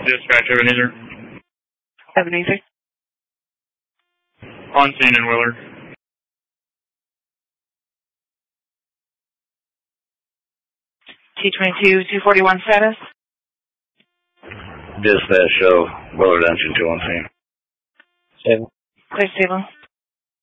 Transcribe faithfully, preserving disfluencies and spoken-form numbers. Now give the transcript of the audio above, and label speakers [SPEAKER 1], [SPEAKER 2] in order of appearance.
[SPEAKER 1] Dispatch, Ebenezer.
[SPEAKER 2] Ebenezer.
[SPEAKER 1] On scene in Willard.
[SPEAKER 2] T twenty-two, two forty-one status.
[SPEAKER 3] Dispatch show, Willard Engine two on scene.
[SPEAKER 4] Seven.
[SPEAKER 2] Clear stable.